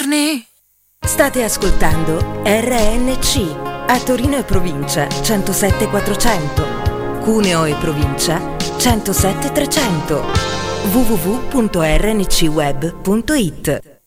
giorni. State ascoltando RNC, a Torino e provincia 107 400, Cuneo e provincia 107 300, www.rncweb.it.